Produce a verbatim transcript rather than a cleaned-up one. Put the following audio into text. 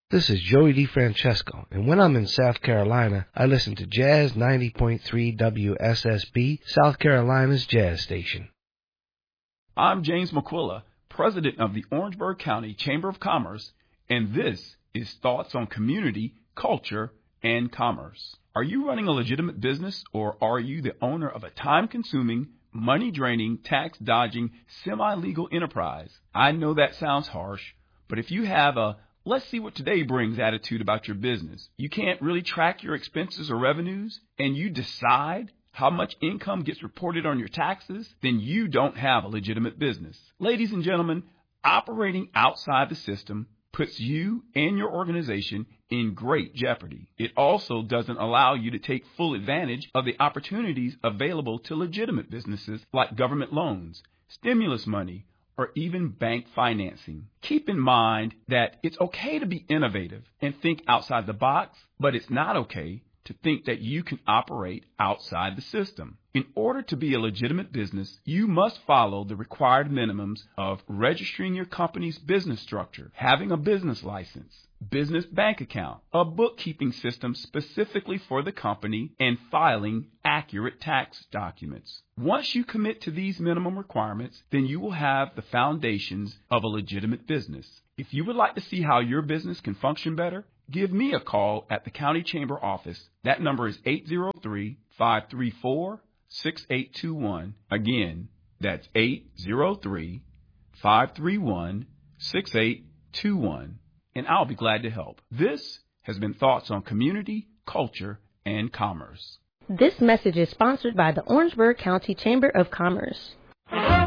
This is Joey DeFrancesco, and when I'm in South Carolina, I listen to Jazz ninety point three W S S B, South Carolina's jazz station. I'm James McQuilla, president of the Orangeburg County Chamber of Commerce, and this is Thoughts on Community, Culture, and Commerce. Are you running a legitimate business, or are you the owner of a time-consuming, money-draining, tax-dodging, semi-legal enterprise? I know that sounds harsh, but if you have a let's see what today brings attitude about your business, you can't really track your expenses or revenues, and you decide how much income gets reported on your taxes, then you don't have a legitimate business. Ladies and gentlemen, operating outside the system puts you and your organization in great jeopardy. It also doesn't allow you to take full advantage of the opportunities available to legitimate businesses like government loans, stimulus money, or even bank financing. Keep in mind that it's okay to be innovative and think outside the box, but it's not okay to think that you can operate outside the system. In order to be a legitimate business, you must follow the required minimums of registering your company's business structure, having a business license, business bank account, a bookkeeping system specifically for the company, and filing accurate tax documents. Once you commit to these minimum requirements, then you will have the foundations of a legitimate business. If you would like to see how your business can function better, give me a call at the County Chamber office. That number is eight zero three, five three four, six eight two one. Again, that's eight zero three, five three one, six eight two one. And I'll be glad to help. This has been Thoughts on Community, Culture, and Commerce. This message is sponsored by the Orangeburg County Chamber of Commerce.